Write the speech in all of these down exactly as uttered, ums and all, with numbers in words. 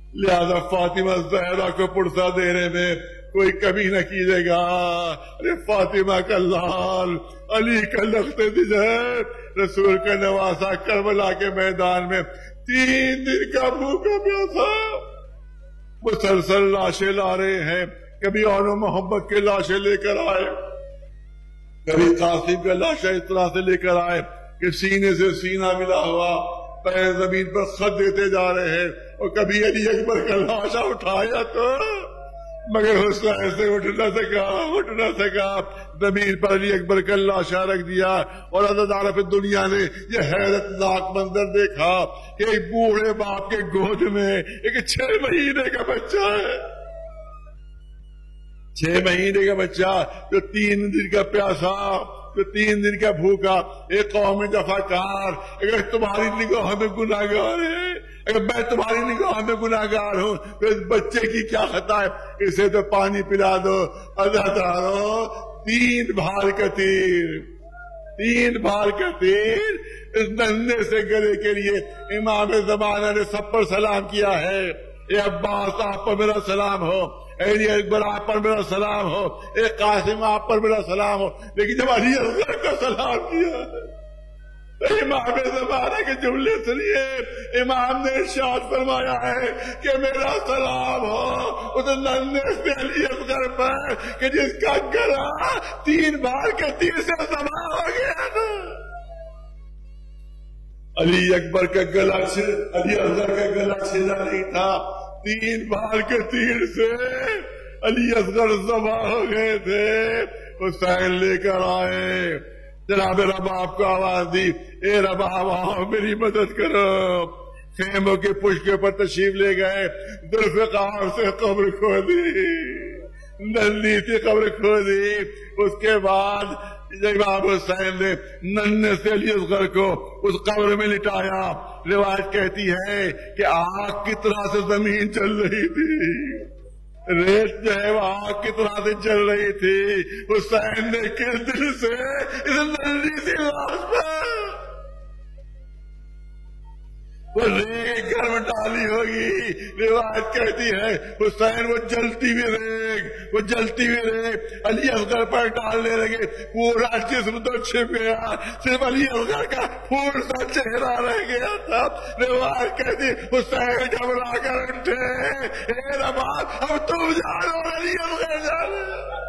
لہذا فاطمہ زہرا کو پرسہ دینے میں کوئی کمی نہ کیجیے گا. ارے فاطمہ کا لال، علی کا لخت جگر، رسول کا نواسا، کربلا کے میدان میں تین دن کا بھوکا پیاسا مسلسل لاشیں لا رہے ہیں. کبھی آن و محمد کے لاشیں لے کر آئے، کبھی قاسم کا لاشیں اس طرح سے لے کر آئے کہ سینے سے سینہ ملا ہوا پیر زمین پر خط دیتے جا رہے ہیں. اور کبھی علی اکبر کا لاشا اٹھایا تو مگر حسین سے اٹھ نہ سکا اٹھ نہ سکا زمین پر علی اکبر کا لاشا رکھ دیا. اور عزادار پہ دنیا نے یہ حیرت ناک منظر دیکھا کہ ایک بوڑھے باپ کے گود میں ایک چھ مہینے کا بچہ ہے، چھ مہینے کا بچہ جو تین دن کا پیاسا، جو تین دن کا بھوکا. ایک قوم جفاکار، اگر تمہاری نگاہ میں گناہگار ہے، اگر میں تمہاری نگاہ میں گناہگار ہوں تو اس بچے کی کیا خطا ہے؟ اسے تو پانی پلا دو. عزادارو، تین بھار کا تیر، تین بھار کا تیر اس ننھے سے گلے کے لیے امام زمانہ نے سب پر سلام کیا ہے. اے عباس آپ پر میرا سلام ہو، اے علی اکبر آپ پر میرا سلام ہو، اے قاسم آپ پر میرا سلام ہو. لیکن جب علی اصغر کا سلام کیا، امام زمانہ کے جملے سنیے. امام نے ارشاد فرمایا ہے کہ میرا سلام ہو اس ننھے سے علی اصغر پر کہ جس کا گلا تین بار کے تیر سے سما ہو گیا تھا. علی اکبر کا گلا علی اصغر کا گلا چھلا نہیں تھا، تین بار کے تیر سے علی اصغر ذبح ہو گئے تھے. حسین لے کر آئے، جناب رباب کو آواز دی، اے رباب آؤ میری مدد کرو. خیموں کے پشت کے اوپر تشریف لے گئے، ذوالفقار سے قبر کھودی، ننھی سی قبر کھودی. اس کے بعد امام حسین نے ننھے سے علی اصغر کو اس قبر میں لٹایا. روایت کہتی ہے کہ آگ کی طرح سے زمین چل رہی تھی، ریت جو ہے وہ آگ کی طرح سے چل رہی تھی. حسین نے کس دل سے اس ننھی سی لاش پر وہ ریگ گرم ڈالی ہوگی. روایت کہتی ہے حسین وہ جلتی ہوئی ریگ وہ جلتی ہوئی ریگ علی اصغر پر ڈالنے لگے. پورا جسم تو چھپ گیا، صرف علی اصغر کا پھول سا چہرہ رہ گیا تھا. روایت کہتی حسین گھبرا کر اٹھے، اے رباب اب تم جانو اور علی اصغر جانے.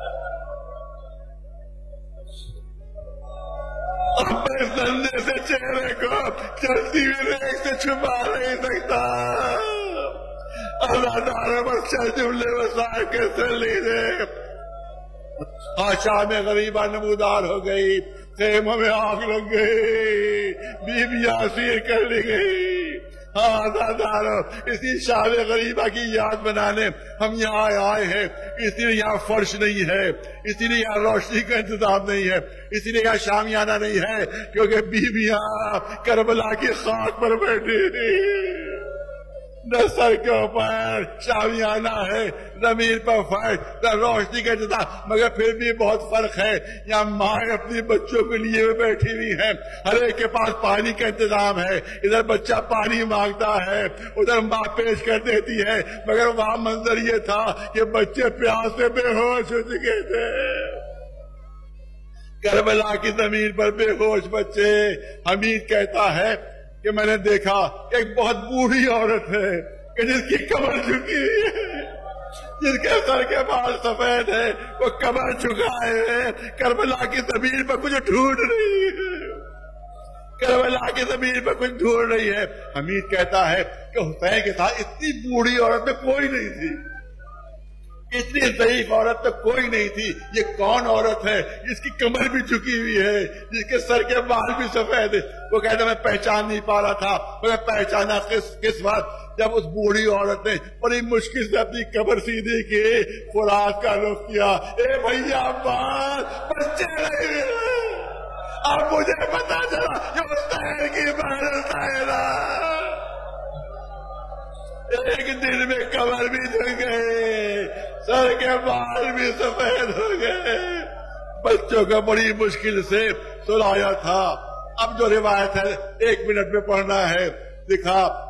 اب میں اس ننھے سے چہرے کو چلتی ہوئی ریگ سے چھپا نہیں سکتا. اللہ تعالیٰ بس چل جملے وسائل کیسے لیجیے. شام غریبہ نمودار ہو گئی، خیموں میں آگ لگ گئی، بیویاں اسیر کر لی گئی. ہاں دادارو، اسی شام غریبہ کی یاد بنانے ہم یہاں آئے ہیں. اسی لیے یہاں فرش نہیں ہے، اسی لیے یہاں روشنی کا انتظام نہیں ہے، اسی لیے یہاں شامیانہ نہیں ہے، کیونکہ بیویاں کربلا کی خاک پر بیٹھی نہ سر کے اوپر شامیانہ ہے، زمین پر فرش، نہ روشنی کا انتظام. مگر پھر بھی بہت فرق ہے. یہاں مائیں اپنی بچوں کے لیے بیٹھی ہوئی ہیں، ہر ایک کے پاس پانی کا انتظام ہے. ادھر بچہ پانی مانگتا ہے، ادھر ماں پیش کر دیتی ہے. مگر وہاں منظر یہ تھا کہ بچے پیاس سے بے ہوش ہو چکے تھے. کربلا کی زمین پر بے ہوش بچے. حمید کہتا ہے کہ میں نے دیکھا ایک بہت بوڑھی عورت ہے کہ جس کی کمر جھکی ہوئی ہے، جس کے سر کے بال سفید ہے، وہ کمر جھکائے ہے، کربلا کی زمین پر کچھ ڈھونڈ رہی ہے، کربلا کی زمین پر کچھ ڈھونڈ رہی ہے. حمید کہتا ہے کہ حسین کے ساتھ اتنی بوڑھی عورت میں کوئی نہیں تھی، اتنی ضعیف عورت تو کوئی نہیں تھی. یہ کون عورت ہے جس کی کمر بھی جھکی ہوئی ہے، جس کے سر کے بال بھی سفید ہے؟ وہ کہتا میں پہچان نہیں پا رہا تھا. میں پہچانا کس کس وقت جب اس بوڑھی عورت نے بڑی مشکل سے اپنی کمر سیدھی کی، خوراک کا رخ کیا. اے بھیا بات بچے نہیں، اب مجھے پتا چلا کہ حسین کی بہن طاہرہ ایک دن میں کمر بھی جھک گئے، سر کے بال بھی سفید ہو گئے. بچوں کو بڑی مشکل سے سلایا تھا. اب جو روایت ہے ایک منٹ میں پڑھنا ہے. دکھا